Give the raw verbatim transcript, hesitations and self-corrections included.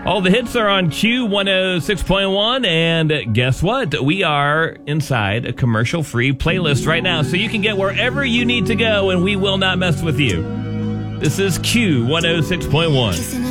All the hits are on Q one oh six point one, and guess what? We are inside a commercial-free playlist right now, so you can get wherever you need to go, and we will not mess with you. This is Q one oh six point one.